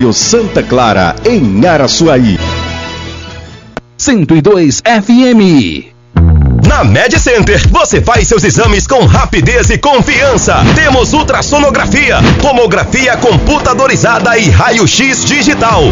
Santa Clara, em Araçuaí. 102 FM. Na Med Center, você faz seus exames com rapidez e confiança. Temos ultrassonografia, tomografia computadorizada e raio-x digital.